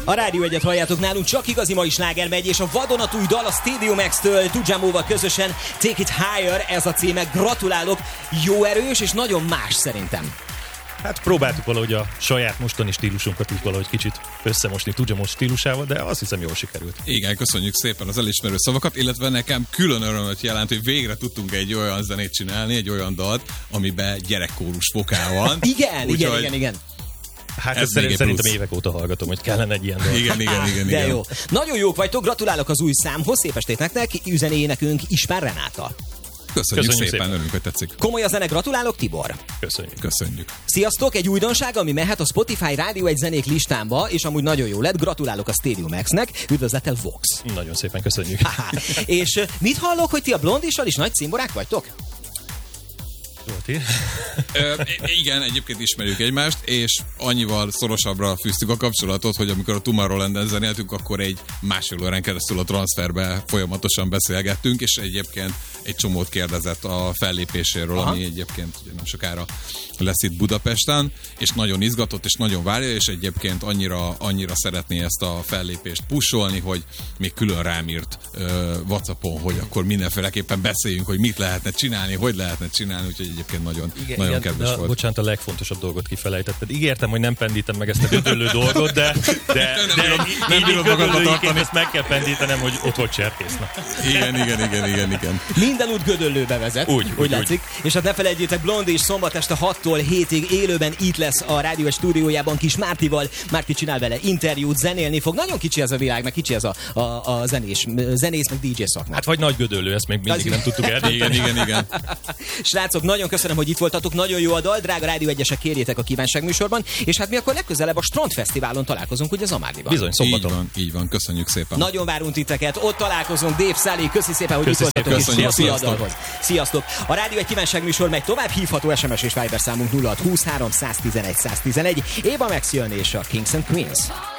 A Rádió Egyet halljátok, nálunk csak igazi mai sláger megy, és a vadonatúj dal a Stadium X-től Tujamóval közösen, Take It Higher, ez a címe. Gratulálok, jó erős és nagyon más szerintem. Hát próbáltuk valahogy a saját mostani stílusunkat úgy valahogy kicsit összemosni Tujamó stílusával, de azt hiszem jól sikerült. Igen, köszönjük szépen az elismerő szavakat, illetve nekem külön örömöt jelent, hogy végre tudtunk egy olyan zenét csinálni, egy olyan dalt, amiben gyerekkórus vokál van. Igen. Hát ezt szerintem évek óta hallgatom, hogy kellene egy ilyen dal. Igen. De jó. Nagyon jók vagytok, gratulálok az új számhoz, szép estét nektek, üzené nekünk Ispán Renáta. Köszönjük szépen, örülünk, hogy tetszik. Komoly a zene, gratulálok, Tibor. Köszönjük. Sziasztok, egy újdonság, ami mehet a Spotify Rádió egy zenék listámba, és amúgy nagyon jó lett, gratulálok a Stadium X-nek, üdvözlettel Vox. Nagyon szépen köszönjük. És mit hallok, hogy ti a Blondissal is nagy cimborák vagytok? Igen, egyébként ismerjük egymást, és annyival szorosabbra fűztük a kapcsolatot, hogy amikor a Tomorrowland-en zenéltünk, akkor egy másfél órán keresztül a transferbe folyamatosan beszélgettünk, és egyébként egy csomót kérdezett a fellépéséről, ami egyébként ugye nem sokára lesz itt Budapesten, és nagyon izgatott, és nagyon várja, és egyébként annyira szeretné ezt a fellépést pusolni, hogy még külön rám írt WhatsAppon, hogy akkor mindenféleképpen beszéljünk, hogy mit lehetne csinálni, hogy lehetne csinálni, úgyhogy egyébként nagyon kedves volt. Bocsánat, a legfontosabb dolgot kifelejtetted. Ígértem, hogy nem pendítem meg ezt a gödöllő dolgot, de nem bírom magadba tartani. Ezt meg kell pendítenem, hogy ott volt cserkészna. Igen. Minden út Gödöllőbe vezet, úgy látszik. És hát ne felejtjétek, Blondi is szombat este 6-tól 7-ig élőben itt lesz a Rádió Egy stúdiójában Kis Mártival. Márti csinál vele interjút, zenélni fog. Nagyon kicsi ez a világ, meg kicsi ez a zenész, meg DJ szakma. Hát vagy nagy Gödöllő, ezt még mindig nem tudtuk el. Igen. Srácok, nagyon köszönöm, hogy itt voltatok, nagyon jó a dal, drága Rádió Egyesek, kérjétek a kívánságműsorban, és hát mi akkor legközelebb a Strandfesztiválon találkozunk, ugye Zamárdiban. Bizony, szombaton. Így van, köszönjük szépen. Nagyon várunk titeket, ott találkozunk, Dave Szálé, köszi szépen, hogy itt voltatok, és sziasztok. A Rádió Egy kívánságműsor megy tovább, hívható SMS és Viber számunk 0620 311 111. Éva Max jön és a Kings and Queens.